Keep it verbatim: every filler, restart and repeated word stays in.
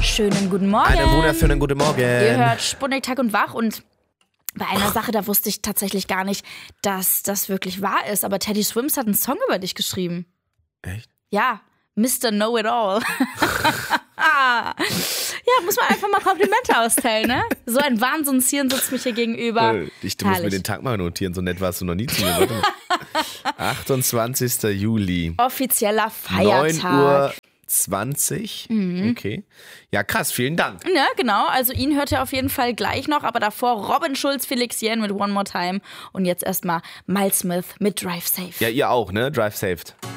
Schönen guten Morgen. Einen wunderschönen guten Morgen. Ihr hört Sputnik Tag und Wach und bei einer Sache, da wusste ich tatsächlich gar nicht, dass das wirklich wahr ist, aber Teddy Swims hat einen Song über dich geschrieben. Echt? Ja, Mister Know-It-All. Ja, muss man einfach mal Komplimente austeilen, ne? So ein Wahnsinnshirn sitzt mich hier gegenüber. Ich du musst mir den Tag mal notieren, so nett warst du noch nie zu mir. achtundzwanzigster Juli. Offizieller Feiertag. neun Uhr zwanzig. Mhm. Okay. Ja, krass, vielen Dank. Ja, genau. Also ihn hört ihr auf jeden Fall gleich noch, aber davor Robin Schulz, Felix Jähn mit One More Time und jetzt erstmal Miles Smith mit Drive Safe. Ja, ihr auch, ne? Drive Saved.